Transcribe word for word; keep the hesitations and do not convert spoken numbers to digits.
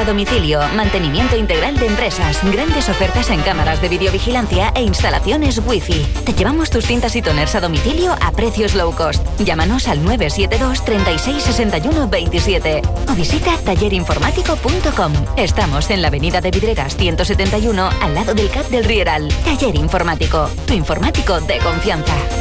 a domicilio, mantenimiento integral de empresas, grandes ofertas en cámaras de videovigilancia e instalaciones Wi-Fi. Te llevamos tus cintas y toners a domicilio a precios low cost. Llámanos al nueve siete dos, treinta y seis, sesenta y uno, veintisiete o visita taller informático punto com. Estamos en la avenida de Vidreras ciento setenta y uno, al lado del C A P del Rieral. Taller Informático, tu informático de confianza.